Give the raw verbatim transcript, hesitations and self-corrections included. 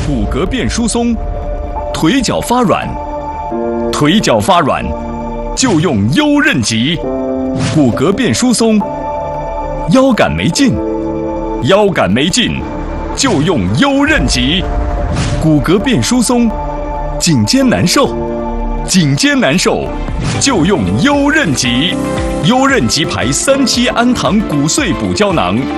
骨骼变疏松，腿脚发软，腿脚发软就用优韧脊；骨骼变疏松，腰杆没劲，腰杆没劲就用优韧脊；骨骼变疏松，颈肩难受，颈肩难受就用优韧脊。优韧脊牌三七氨糖骨碎补胶囊。